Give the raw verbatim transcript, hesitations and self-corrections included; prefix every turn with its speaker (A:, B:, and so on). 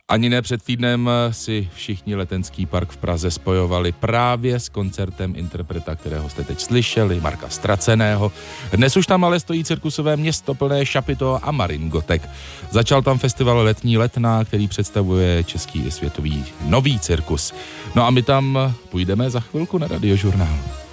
A: Ani ne před týdnem si všichni Letenský park v Praze spojovali právě s koncertem interpreta, kterého jste teď slyšeli, Marka Ztraceného. Dnes už tam ale stojí cirkusové město plné Šapito a Maringotek. Začal tam festival Letní Letná, který představuje český i světový nový cirkus. No a my tam půjdeme za chvilku na Radiožurnál.